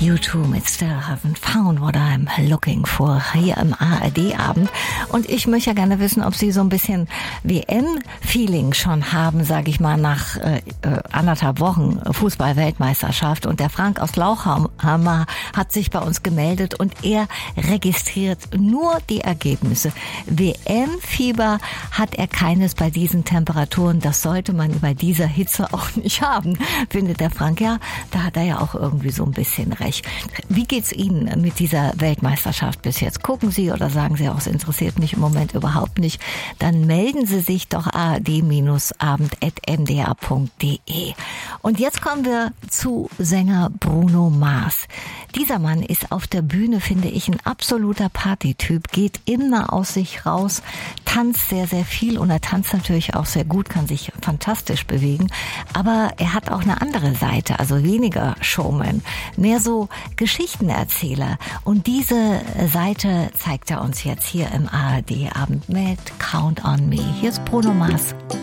U2 mit Still Haven't Found What I'm Looking For hier im ARD-Abend. Und ich möchte ja gerne wissen, ob Sie so ein bisschen WM-Feeling schon haben, sage ich mal, nach 1,5 Wochen Fußball-Weltmeisterschaft. Und der Frank aus Lauchhammer hat sich bei uns gemeldet und er registriert nur die Ergebnisse. WM-Fieber hat er keines bei diesen Temperaturen. Das sollte man bei dieser Hitze auch nicht haben, findet der Frank. Ja, da hat er ja auch irgendwie so ein bisschen recht. Wie geht's Ihnen mit dieser Weltmeisterschaft bis jetzt? Gucken Sie oder sagen Sie auch, es interessiert mich im Moment überhaupt nicht? Dann melden Sie sich doch ard-abend@ndr.de. Und jetzt kommen wir zu Sänger Bruno Mars. Dieser Mann ist auf der Bühne, finde ich, ein absoluter Partytyp, geht immer aus sich raus, tanzt sehr, sehr viel und er tanzt natürlich auch sehr gut, kann sich fantastisch bewegen. Aber er hat auch eine andere Seite, also weniger Showman, mehr so Geschichtenerzähler. Und diese Seite zeigt er uns jetzt hier im ARD-Abend mit Count on Me. Hier ist Bruno Mars.